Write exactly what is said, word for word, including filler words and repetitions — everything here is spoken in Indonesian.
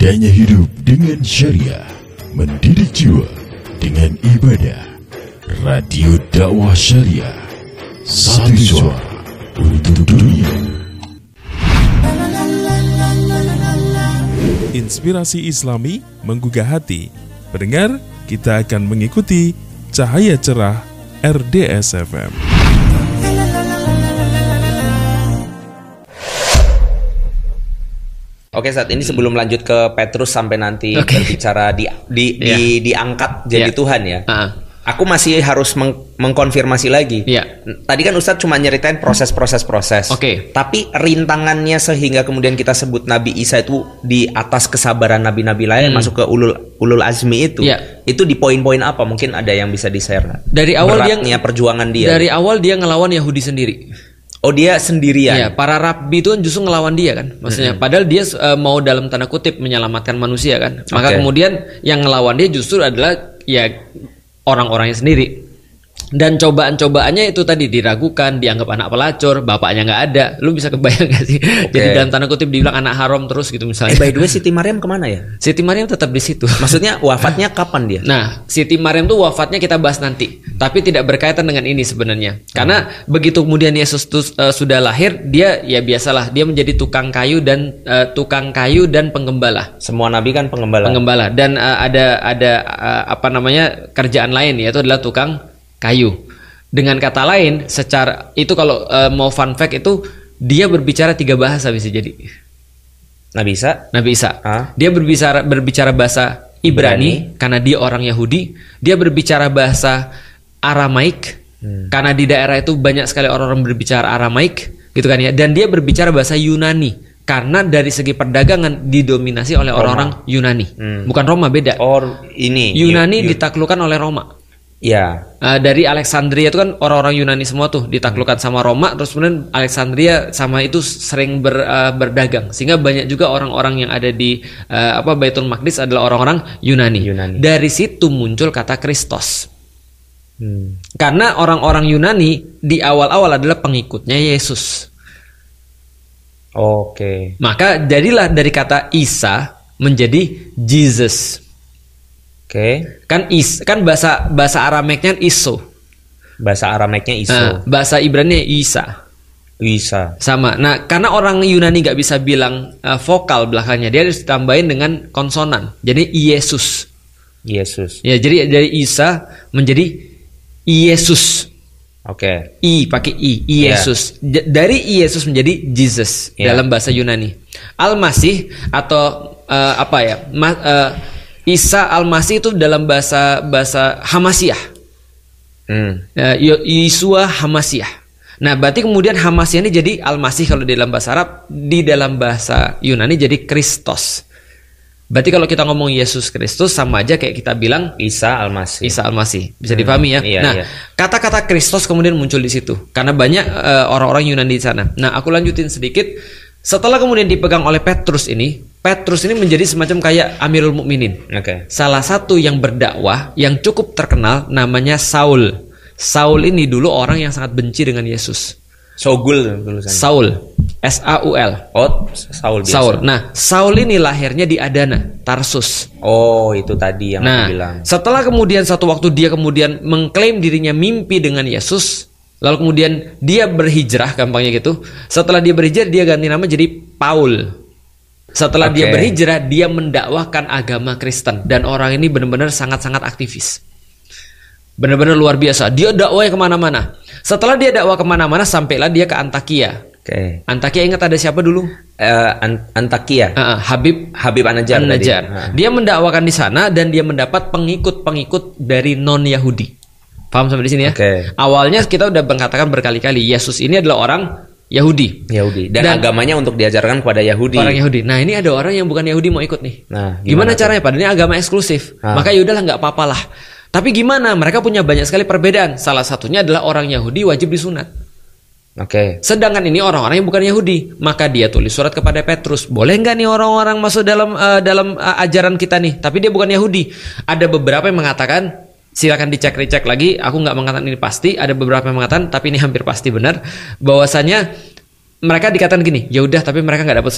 Indahnya hidup dengan syariah, mendidik jiwa dengan ibadah. Radio Dakwah Syariah, satu suara untuk dunia. Inspirasi Islami menggugah hati. Pendengar, kita akan mengikuti Cahaya Cerah R D S F M. Oke, saat ini sebelum lanjut ke Petrus sampai nanti okay. berbicara di di, yeah. di diangkat jadi yeah. Tuhan ya. Uh-huh. Aku masih harus meng- mengkonfirmasi lagi. Yeah. Tadi kan Ustadz cuma nyeritain proses-proses proses. Oke. Okay. Tapi rintangannya sehingga kemudian kita sebut Nabi Isa itu di atas kesabaran nabi-nabi lain hmm. masuk ke ulul ulul azmi itu. Yeah. Itu di poin-poin apa? Mungkin ada yang bisa di-share. Dari awal dia perjuangan dia. Dari awal dia ngelawan Yahudi sendiri. Oh, dia sendirian. Iya, para rabi itu justru ngelawan dia kan. Maksudnya mm-hmm. padahal dia uh, mau dalam tanda kutip menyelamatkan manusia kan. Maka okay. kemudian yang ngelawan dia justru adalah ya orang-orangnya sendiri. Dan cobaan-cobaannya itu tadi diragukan, dianggap anak pelacur, bapaknya nggak ada. Lu bisa kebayang gak sih? Okay. Jadi dalam tanda kutip dibilang anak haram terus gitu misalnya. Eh, by the way, Siti Maryam kemana ya? Siti Maryam tetap di situ. Maksudnya wafatnya kapan dia? Nah, Siti Maryam tuh wafatnya kita bahas nanti, tapi tidak berkaitan dengan ini sebenarnya. Karena hmm. begitu kemudian Yesus tuh, uh, sudah lahir, dia ya biasalah dia menjadi tukang kayu dan uh, tukang kayu dan penggembala. Semua nabi kan penggembala. Penggembala dan uh, ada ada uh, apa namanya kerjaan lain yaitu adalah tukang kayu. Dengan kata lain, secara itu kalau uh, mau fun fact itu dia berbicara tiga bahasa bisa jadi. Nabi Isa? Nabi Isa. Huh? Dia berbicara berbicara bahasa Ibrani, Ibrani karena dia orang Yahudi. Dia berbicara bahasa Aramaik hmm. karena di daerah itu banyak sekali orang-orang berbicara Aramaik, gitu kan ya. Dan dia berbicara bahasa Yunani karena dari segi perdagangan didominasi oleh Roma. Orang-orang Yunani. Hmm. Bukan Roma, beda. Or ini Yunani y- y- ditaklukkan oleh Roma. Ya. Uh, dari Alexandria itu kan orang-orang Yunani semua tuh ditaklukkan sama Roma, terus kemudian Alexandria sama itu sering ber, uh, berdagang, sehingga banyak juga orang-orang yang ada di uh, apa Baitul Maqdis adalah orang-orang Yunani. Yunani. Dari situ muncul kata Kristos. Hmm. Karena orang-orang Yunani di awal-awal adalah pengikutnya Yesus. Oke. Okay. Maka jadilah dari kata Isa menjadi Jesus. Oke. Okay. Kan is kan bahasa bahasa Aramaiknya iso. Bahasa Aramaiknya iso. Nah, bahasa Ibrani Isa. Isa. Sama. Nah, karena orang Yunani nggak bisa bilang uh, vokal belakangnya, dia harus tambahin dengan konsonan. Jadi Yesus. Yesus. Ya, jadi dari Isa menjadi Yesus. Oke. Okay. I pakai i, Yesus. Yeah. Dari Yesus menjadi Jesus yeah. dalam bahasa Yunani. Al-Masih atau uh, apa ya? Ma, uh, Isa Al-Masih itu dalam bahasa bahasa Hamasiah. Hmm. Uh, Yesua Hamasiah. Nah, berarti kemudian Hamasiah ini jadi Al-Masih kalau di dalam bahasa Arab, di dalam bahasa Yunani jadi Kristos. Berarti kalau kita ngomong Yesus Kristus sama aja kayak kita bilang Isa Al-Masih. Isa Al-Masih. Bisa hmm. dipahami ya? Iya, nah, iya. kata-kata Kristos kemudian muncul di situ karena banyak uh, orang-orang Yunani di sana. Nah, aku lanjutin sedikit. Setelah kemudian dipegang oleh Petrus ini, Petrus ini menjadi semacam kayak Amirul Mukminin. Okay. Salah satu yang berdakwah yang cukup terkenal namanya Saul. Saul ini dulu orang yang sangat benci dengan Yesus. Saul tulisannya. Saul, S A U L. Oh, Saul biasa. Saul. Nah, Saul ini lahirnya di Adana, Tarsus. Oh, itu tadi yang nah, aku bilang. Setelah kemudian satu waktu dia kemudian mengklaim dirinya mimpi dengan Yesus. Lalu kemudian dia berhijrah, gampangnya gitu. Setelah dia berhijrah, dia ganti nama jadi Paul. Setelah okay. dia berhijrah, dia mendakwahkan agama Kristen. Dan orang ini benar-benar sangat-sangat aktivis. Benar-benar luar biasa. Dia dakwahnya kemana-mana. Setelah dia dakwah kemana-mana, sampailah dia ke Antakia. Okay. Antakia ingat ada siapa dulu? Uh, An- Antakia. Uh, uh, Habib Habib An-Najjar. An-Najjar. Uh. Dia mendakwakan di sana dan dia mendapat pengikut-pengikut dari non-Yahudi. Paham sampai di sini ya? Okay. Awalnya kita udah mengatakan berkali-kali Yesus ini adalah orang Yahudi. Yahudi. Dan, dan agamanya untuk diajarkan kepada Yahudi. Orang Yahudi. Nah, ini ada orang yang bukan Yahudi mau ikut nih. Nah, gimana, gimana caranya? Padahal ini agama eksklusif. Ah. Maka yaudahlah nggak apa-apalah. Tapi gimana? Mereka punya banyak sekali perbedaan. Salah satunya adalah orang Yahudi wajib disunat. Oke. Okay. Sedangkan ini orang-orang yang bukan Yahudi. Maka dia tulis surat kepada Petrus. Boleh nggak nih orang-orang masuk dalam uh, dalam uh, ajaran kita nih? Tapi dia bukan Yahudi. Ada beberapa yang mengatakan silakan dicek-recek lagi. Aku nggak mengatakan ini pasti. Ada beberapa yang mengatakan, tapi ini hampir pasti benar, bahwasanya mereka dikatakan gini, ya udah, tapi mereka nggak dapat